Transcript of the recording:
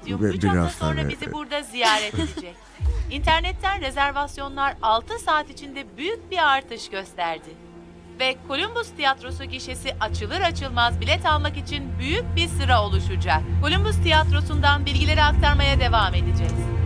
Medyum Ve 3 hafta biraz sonra hani- bizi burada ziyaret edecek. İnternetten rezervasyonlar 6 saat içinde büyük bir artış gösterdi. Ve Columbus Tiyatrosu gişesi açılır açılmaz bilet almak için büyük bir sıra oluşacak. Columbus Tiyatrosu'ndan bilgileri aktarmaya devam edeceğiz.